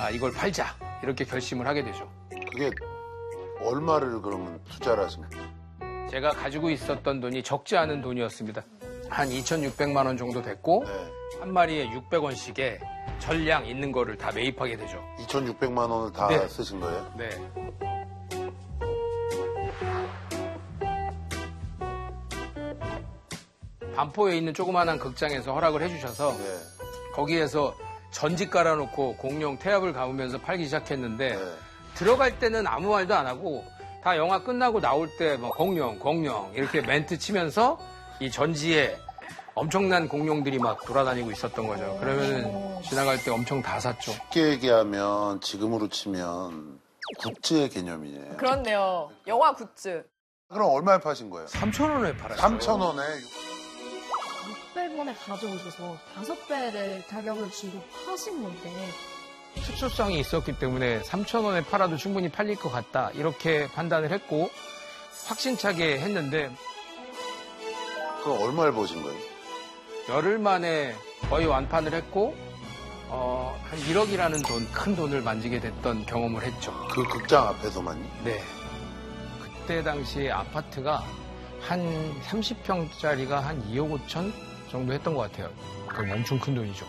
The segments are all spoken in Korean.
이걸 팔자 이렇게 결심을 하게 되죠. 그게 얼마를 그러면 투자를 하신 거예요? 제가 가지고 있었던 돈이 적지 않은 돈이었습니다. 한 2,600만 원 정도 됐고 네. 한 마리에 600원씩에 전량 있는 거를 다 매입하게 되죠. 2,600만 원을 다 네. 쓰신 거예요? 네. 반포에 있는 조그마한 극장에서 허락을 해주셔서 네. 거기에서 전지 깔아놓고 공룡 태압을 감으면서 팔기 시작했는데 네. 들어갈 때는 아무 말도 안 하고 다 영화 끝나고 나올 때 뭐 공룡 이렇게 멘트 치면서 이 전지에 엄청난 공룡들이 막 돌아다니고 있었던 거죠. 그러면은 지나갈 때 엄청 다 샀죠. 쉽게 얘기하면 지금으로 치면 굿즈의 개념이에요. 그렇네요. 영화 굿즈. 그럼 얼마에 파신 거예요? 3,000원에 팔았어요. 3,000원에? 600원에 가져오셔서 5배를 가격을 주고 파신 건데. 특수성이 있었기 때문에 3,000원에 팔아도 충분히 팔릴 것 같다. 이렇게 판단을 했고 확신차게 했는데 그럼 얼마를 버신 거예요? 열흘 만에 거의 완판을 했고 한 1억이라는 큰 돈을 만지게 됐던 경험을 했죠. 그 극장 앞에서만요? 네. 그때 당시에 아파트가 한 30평짜리가 한 2억 5천 정도 했던 것 같아요. 그럼 엄청 큰 돈이죠.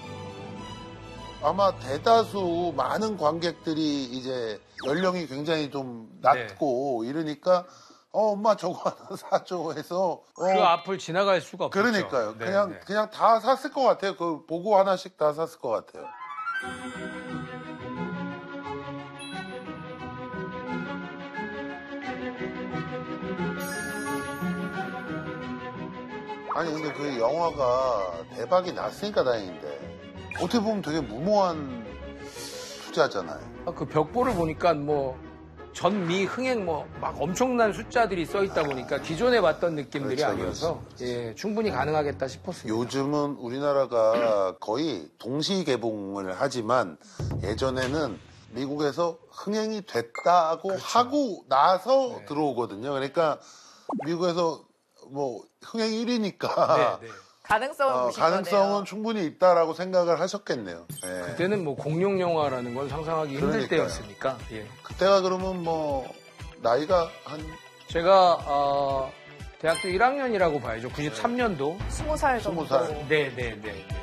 아마 대다수 많은 관객들이 이제 연령이 굉장히 좀 낮고 이러니까 엄마 저거 하나 사줘 해서 그 앞을 지나갈 수가 없죠. 그러니까요. 네, 그냥 다 샀을 것 같아요. 그 보고 하나씩 다 샀을 것 같아요. 아니 근데 그 영화가 대박이 났으니까 다행인데 어떻게 보면 되게 무모한 투자잖아요. 그 벽보를 보니까 뭐 전미 흥행 뭐 막 엄청난 숫자들이 써 있다 보니까 기존에 봤던 느낌들이 그렇죠, 아니어서 예, 충분히 가능하겠다 싶었습니다. 요즘은 우리나라가 거의 동시 개봉을 하지만 예전에는 미국에서 흥행이 됐다고 그렇죠. 하고 나서 네. 들어오거든요. 그러니까 미국에서 뭐 흥행 1위니까 네, 네. 가능성은 보신 가능성은 거네요. 충분히 있다라고 생각을 하셨겠네요. 예. 그때는 뭐 공룡 영화라는 건 상상하기 힘들 그러니까요. 때였으니까. 예. 그때가 그러면 뭐 나이가 한 제가 대학교 1학년이라고 봐야죠. 93년도. 20살 정도. 20살. 네.